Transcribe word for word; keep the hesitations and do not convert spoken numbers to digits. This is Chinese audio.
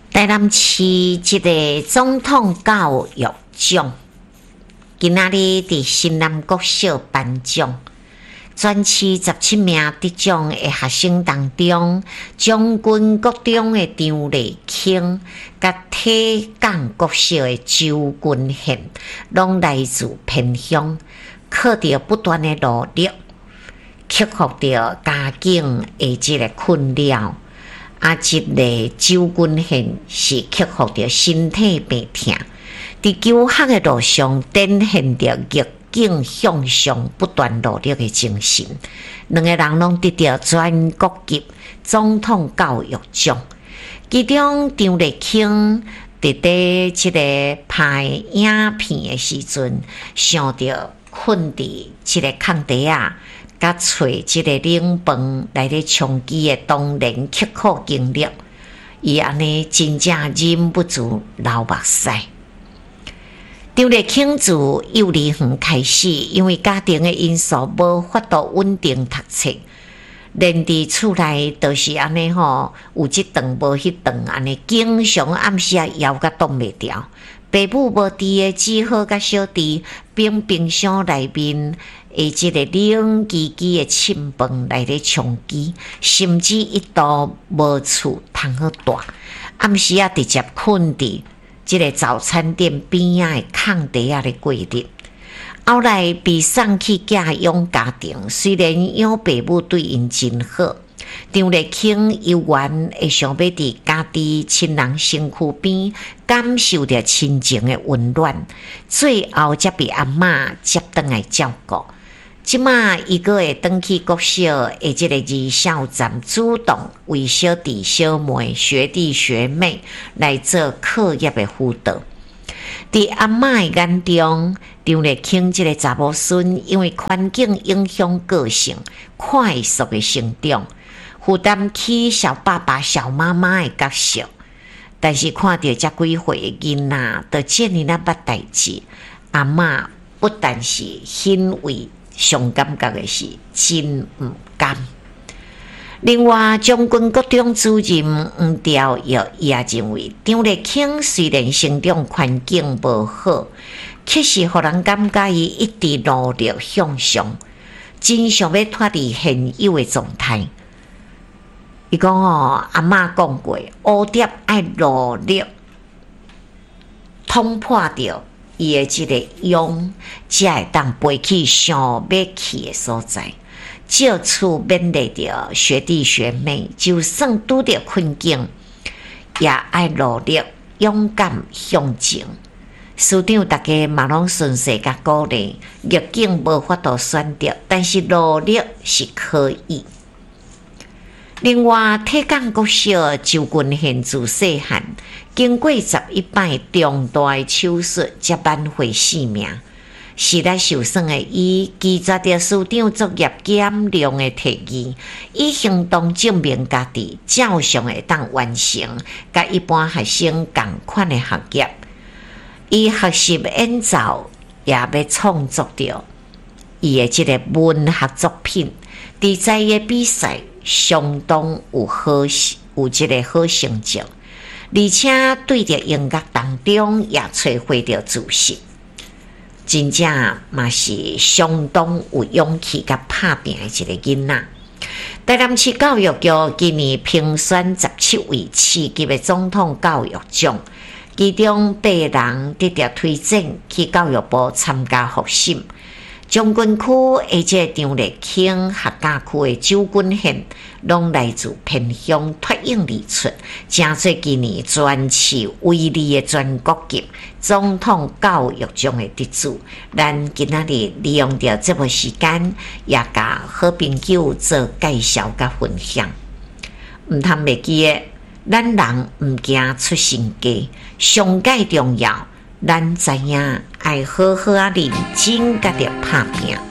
台南市这个总统教育奖，今仔日伫新南国小颁奖，全市十七名得奖的学生当中，将军国中的张丽卿，甲体港国小的周君宪，拢来自偏乡，靠着不断的努力，克服着家境的这个困扰。啊，一个周君宪是克服着身体病痛，伫求学的路上展现着逆境向上、不断努力的精神。两个人拢得到全国级总统教育奖。其中张丽卿伫咧即个拍影片的时阵，想着困伫即个空地啊。甲找即个冷饭来咧充饥的当年刻苦经历，伊安尼真正忍不住流目屎。张丽卿自幼儿园开始，因为家庭的因素无法度稳定读册，连伫厝内都是安尼吼，有即顿无迄顿安尼，经常暗时啊枵甲挡袂牢。爸母无伫的只好甲小弟冰冰箱内面诶，即个冷叽叽的沁饭来咧充饥，甚至一度无厝通好住，暗时啊直接困伫即个早餐店边仔的空地仔咧过日。后来被送去寄养家庭，虽然养爸母对因真好。张丽卿犹原会想要伫家己亲人身躯边感受着亲情的温暖，最后才被阿嬷接转来照顾。即马伊个会转去国小的即个二校站，主动为小弟小妹、学弟学妹来做课业的辅导。伫阿嬷的眼中，张丽卿即个查某孙因为环境影响个性，快速的成长。负担起小爸爸、小妈妈的角色，但是看到这几岁的囡仔都这呢那捌代志，阿嬷不但是欣慰，上感觉的是真毋甘。另外，将军国中主任黄兆玉也认为，张丽卿虽然成长环境无好，确实互人感觉伊一直努力向上，真想要脱离现有的状态。伊讲哦，阿嬷讲过，蝴蝶爱努力捅破着伊的即个蛹，才会当飞去想要去的所在。借此勉励着学弟学妹，就算拄着困境，也爱努力勇敢向前。师长大家嘛拢顺势甲鼓励，逆境无法度选择，但是努力是可以。另外，体港国小周君宪自细汉经过十一摆重大的手术，才挽回性命。时来受伤的伊，拒绝着师长作业减量的提议，以行动证明家己照常会当完成，甲一般学生同款的学业。伊学习演奏，也要创作着伊的这个文学作品，伫在的比赛。相当有好有这个好成绩，而且对着音乐当中也找回着自信，真正嘛是相当有勇气甲拍拼的一个囡仔。台南市教育局今年评选十七位次级的总统教育奖，其中八人得到推荐去教育部参加复审。将军区的这张丽卿、客家区的周君宪，拢来自偏乡脱颖而出，正做今年全市唯二的全国级总统教育奖的得主。咱今仔日利用着这部时间，也甲好朋友做介绍甲分享。毋通袂记的，咱人毋惊出身家，上界重要。咱知影爱好好啊认真，甲着拍拼。